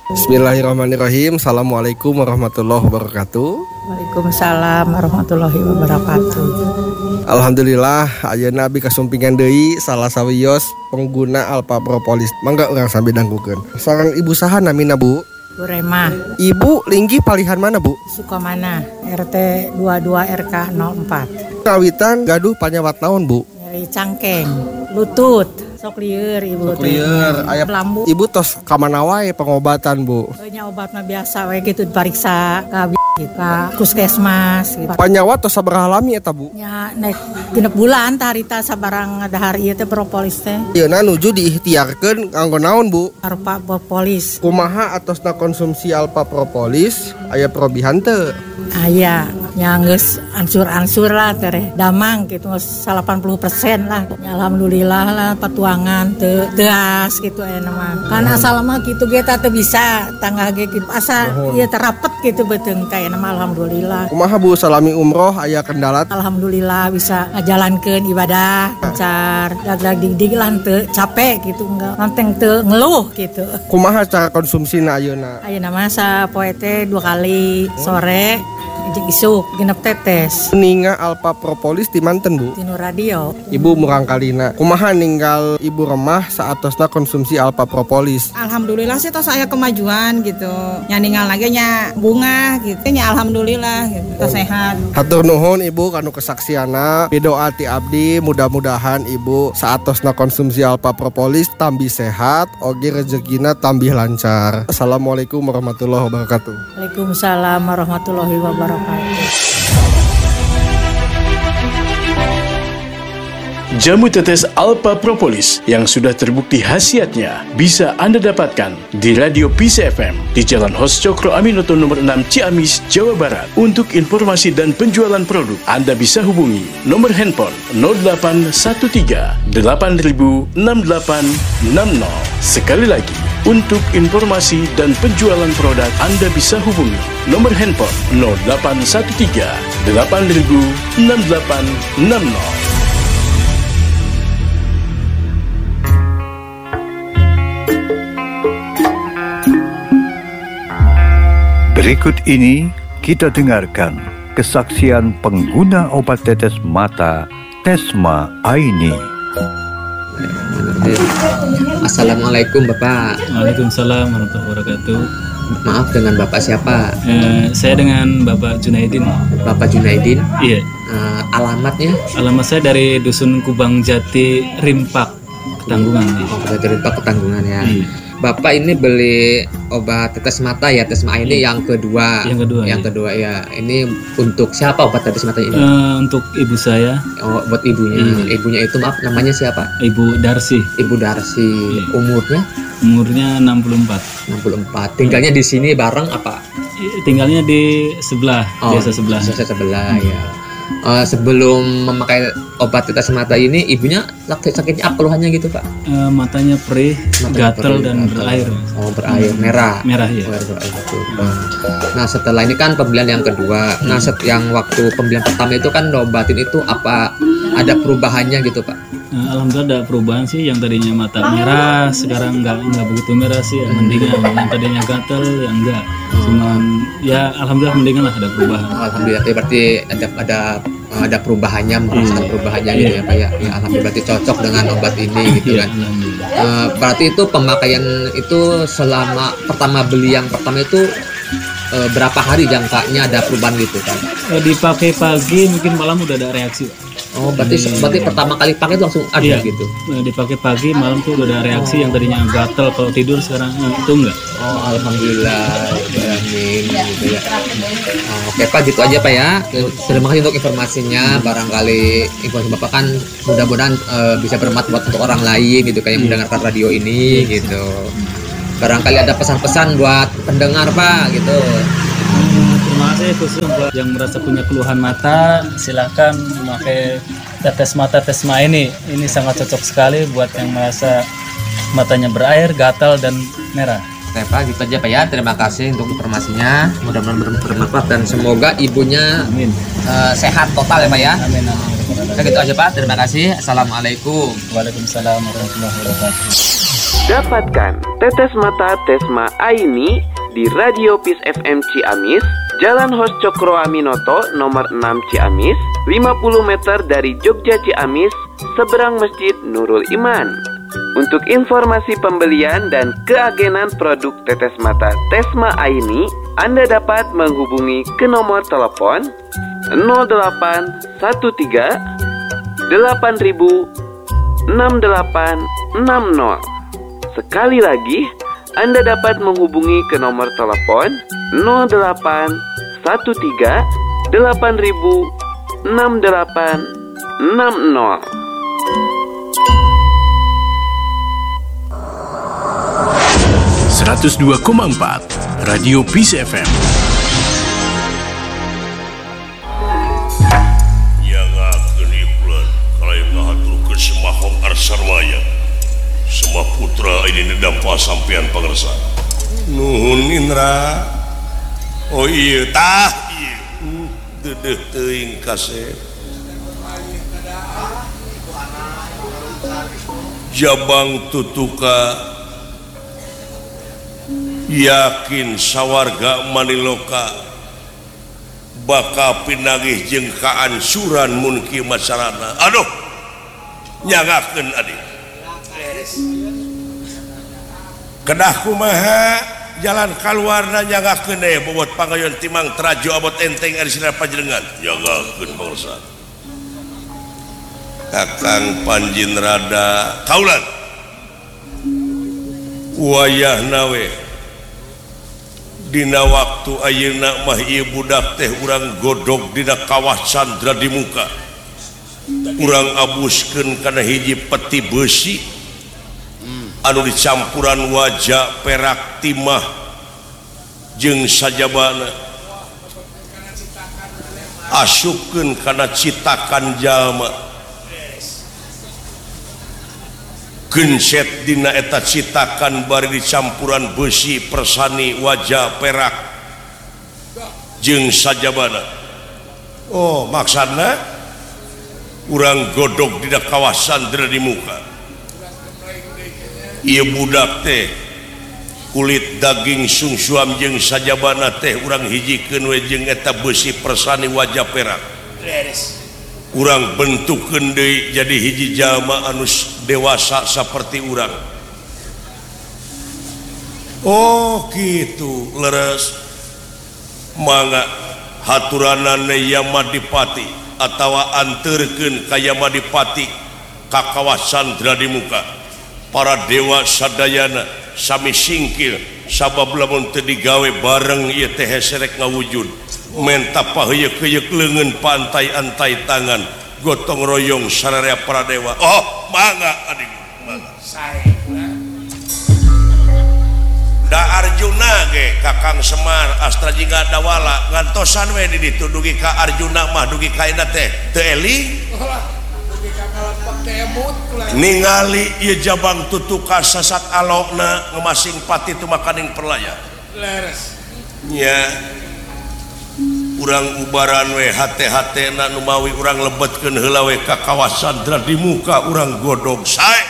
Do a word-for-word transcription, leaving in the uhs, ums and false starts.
Bismillahirrahmanirrahim. Assalamualaikum warahmatullahi wabarakatuh. Waalaikumsalam warahmatullahi wabarakatuh. Alhamdulillah, ayeuna abi kasumpingan deui salah sawios pengguna Alpha Propolis. Mangga urang sambil danggukeun. Sareng ibu saha namina, Bu? Bu Rema. Ibu linggi palihan mana, Bu? Sukamana, R T dua puluh dua R K nol empat. Kawitan gaduh panyawat naon, Bu? Nyeri cangkeng, lutut, sok lieur ibu teh. Lieur, aya lambu. Ibu tos ka mana wae pengobatan, Bu? Nya obat mah biasa we kitu dipariksa ka ka puskesmas gitu. Panyawat tos sabaraha lami eta, Bu? Nya naik genep bulan tah harita sabarang dahar ieu teh propolis teh. Ayeuna nuju diikhtiarkeun kanggo naon, Bu? Alpha Propolis. Kumaha atosna konsumsi Alpha Propolis aya perobihan teu? Aya, nya geus ansur-ansur lah teh damang gitu delapan puluh persen lah. Ya, alhamdulillah lah patuangan teu teas gitu aya mah. Kan asal mah kitu ge teh bisa tangga ge kitu asa ieu teh rapet gitu beuteung teh mah alhamdulillah. Kumaha Bu salami umroh aya kendala? Alhamdulillah bisa ngajalankeun ibadah lancar, dag-dag dig-dig lah teu capek gitu enggak nanteng teu ngeluh gitu. Kumaha cara konsumsina ayeuna? Ayeuna mah sapoe teh dua kali sore jeung isuk genep tetes. Ninga Alpha Propolis di manten, Bu? Tinu radio. Ibu murang kalina. Kumaha ninggal Ibu Remah saatosna konsumsi Alpha Propolis? Alhamdulillah sih tos aya kemajuan gitu. Nya ninggal lagi nya bunga gitu. Nya alhamdulillah gitu. Tos sehat. Hatur nuhun Ibu kanu kesaksiana. Bidoa ti abdi mudah-mudahan Ibu saatosna konsumsi Alpha Propolis tambi sehat, oge rezekina tambih lancar. Assalamualaikum warahmatullahi wabarakatuh. Waalaikumsalam warahmatullahi wabarakatuh. Jamu tetes Alpha Propolis yang sudah terbukti khasiatnya bisa Anda dapatkan di Radio Peace F M di Jalan Hos Cokro Aminoto nomor enam Ciamis, Jawa Barat. Untuk informasi dan penjualan produk, Anda bisa hubungi nomor handphone nol delapan satu tiga delapan nol enam delapan enam nol. Sekali lagi, untuk informasi dan penjualan produk, Anda bisa hubungi nomor handphone nol delapan satu tiga delapan nol enam delapan enam nol. Berikut ini kita dengarkan kesaksian pengguna obat tetes mata Tesma Aini. Assalamualaikum Bapak. Waalaikumsalam warahmatullahi wabarakatuh. Maaf, dengan Bapak siapa? Eh, saya dengan Bapak Junaidin. Bapak Junaidin? Iya. Uh, alamatnya? Alamat saya dari Dusun Kubang Jati, Rimpak, Ketanggungan. Oh, Jati Rimpak, Ketanggungan ya. Iya. Bapak ini beli obat tetes mata ya, Tesma ini yang kedua. Yang kedua. Yang iya. kedua ya. Ini untuk siapa obat tetes mata ini? Uh, untuk ibu saya. Oh, buat ibunya. Iya. Ibunya itu maaf namanya siapa? Ibu Darsi. Ibu Darsi. Iya. Umurnya? Umurnya enam puluh empat. enam puluh empat. Tinggalnya di sini bareng apa? Tinggalnya di sebelah, Oh, desa sebelah. Desa sebelah hmm. ya. Uh, sebelum memakai obat tetes mata ini, ibunya sakitnya apa keluhannya gitu Pak? Uh, matanya perih, matanya gatal perih, dan gatal. berair. Oh, berair merah. Merah ya. Berair, nah setelah ini kan pembelian yang kedua. Nah set yang waktu pembelian pertama itu kan obatin itu apa ada perubahannya gitu Pak? Nah, alhamdulillah ada perubahan sih, yang tadinya mata merah sekarang nggak nggak begitu merah sih, ya, mendingan. Yang tadinya gatal ya enggak, cuman ya alhamdulillah mendingan lah, ada perubahan. Oh, alhamdulillah ya, berarti ada ada ada perubahannya, merasakan iya. perubahannya gitu ya Pak ya. Ya alhamdulillah berarti cocok dengan obat ini gitu iya, kan. Uh, berarti itu pemakaian itu selama pertama beli yang pertama itu uh, berapa hari jangkanya ada perubahan gitu kan? Eh, dipakai pagi mungkin malam udah ada reaksi. Oh, berarti hmm. berarti pertama kali pakai itu langsung ada iya, gitu. Dipakai pagi, malam tuh udah ada reaksi. Oh. Yang tadinya gatal kalau tidur sekarang itu enggak. Oh, alhamdulillah. Amin gitu ya. Oh, oke Pak, gitu aja Pak ya. Terima kasih untuk informasinya. Barangkali informasi Bapak kan mudah-mudahan uh, bisa bermanfaat untuk orang lain gitu kayak yang mendengarkan radio ini gitu. Barangkali ada pesan-pesan buat pendengar Pak gitu. Terima kasih khusus buat yang merasa punya keluhan mata, silakan memakai tetes mata Tesma ini. Ini sangat cocok sekali buat yang merasa matanya berair, gatal dan merah. Oke Pak, gitu aja Pak ya. Terima kasih untuk informasinya. Mudah-mudahan bermanfaat dan semoga ibunya Amin. Uh, sehat total ya Pak ya. Amin. Amin. wabarakatuh. Gitu aja Pak, terima kasih. Assalamualaikum. Waalaikumsalam warahmatullahi wabarakatuh. Dapatkan Tetes Mata Tesma Aini di Radio Peace F M Ciamis, Jalan Hos Cokro Aminoto nomor enam Ciamis, lima puluh meter dari Jogja Ciamis, seberang Masjid Nurul Iman. Untuk informasi pembelian dan keagenan produk tetes mata Tesma Aini, Anda dapat menghubungi ke nomor telepon nol delapan satu tiga delapan ribu enam delapan enam nol. Sekali lagi, Anda dapat menghubungi ke nomor telepon nol delapan satu tiga delapan ribu enam delapan enam nol. seratus dua koma empat Radio Peace F M. Yang akan ibulan kalau yang ngahaturkan semahong arsarmaya semua putra ini nedampa sampean pangersa. Nuhun Indra. Oh iya tah iya dedeh teuing kasep Jabang tutuka yakin sawarga Maniloka bakal pinagih jeung kaansuran mun kieu masarana. Aduh nyagakeun adik kedah kumaha jalan kaluarna nyagakeun deui bobot pangayon timang trajo abot enteng ari sira panjenengan nyagakeun bangsa Kakang Panjin Rada kaulan wayahna we dina waktu ayeuna mah ieu budak teh urang godog dina kawah Chandra di muka urang abuskeun kana hiji peti besi anu dicampuran wajah perak timah jeung sajabana asupkeun kana citakan jalma genset dina eta citakan bari dicampuran besi persani wajah perak jeung sajabana. Oh maksudna urang godog dina kawasan Chandra di muka ieu budak teh kulit daging sungsuam jeung sajabana teh urang hijikeun we jeung eta besi persani wajah perak urang bentukeun deui jadi hiji jalma anu dewasa saperti urang. Oh kitu leres mangga haturanana Yamadipati atawa anterkeun ka Yamadipati ka kawasan Chandra di muka para dewa sadayana sami singkil sabab lamun teu digawe bareng ieu teh serek ngawujud menta paheuyeuh-heuyeuh leungeun pantai antai tangan gotong royong sararea para dewa. Oh mangga adik mangga sae da Arjuna ge Kakang Semar Astra Jingga Dawala ngantosan we di ditu dugi ka Arjuna mah dugi ka eta teh teu eling ningali ieu jabang tutuka sasat alokna ngemasing pati tu makaning perlaya leres nya urang ubaran we hate-hatena nu mawi urang lebetkeun heula we ka kawasan Chandra di muka urang godog sae